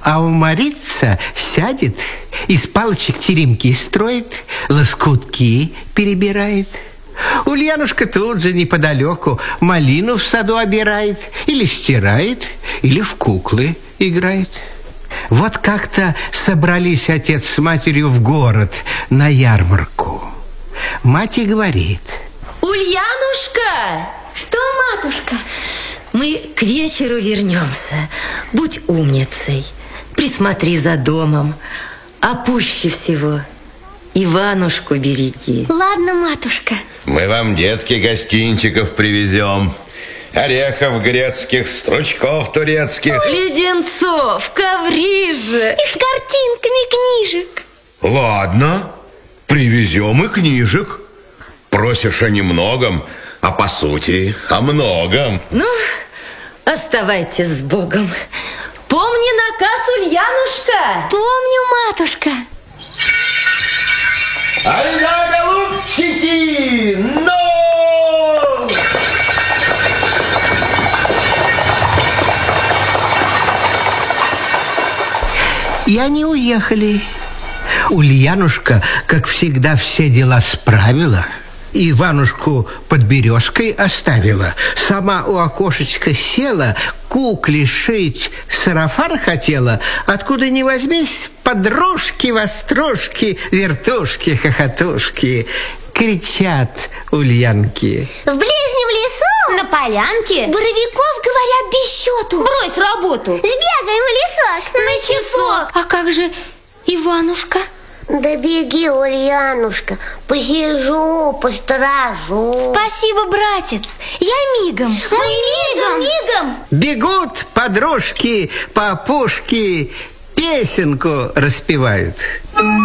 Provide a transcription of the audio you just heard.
А уморится, сядет, из палочек теремки строит, лоскутки перебирает. Ульянушка тут же неподалеку малину в саду обирает, или стирает, или в куклы играет. Вот как-то собрались отец с матерью в город на ярмарку. Мать и говорит: Ульянушка! Что, матушка? Мы к вечеру вернемся. Будь умницей, присмотри за домом, а пуще всего Иванушку береги. Ладно, матушка. Мы вам, детки, гостинчиков привезем. Орехов грецких, стручков турецких. Леденцов, коврижек. И с картинками книжек. Ладно, привезем и книжек. Просишь о немногом, а по сути о многом. Ну, оставайтесь с Богом. Помни наказ, Ульянушка. Помню, матушка. Ай-да, голубчики, ну! И они уехали. Ульянушка, как всегда, все дела справила. Иванушку под березкой оставила. Сама у окошечка села, кукле шить сарафан хотела. Откуда ни возьмись, подружки, вострушки, вертушки, хохотушки. Кричат ульянки: в ближнем лесу, на полянке, боровиков, говорят, без счету. Брось работу. Сбегаем в лесок на часок. А как же Иванушка? Да беги, Ульянушка, посижу, посторожу. Спасибо, братец, я мигом. Мы мигом. бегут подружки по опушке, песенку распевают.